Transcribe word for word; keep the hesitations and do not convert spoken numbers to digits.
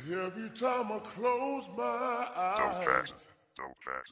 Every time I close my So fast, eyes, so fast.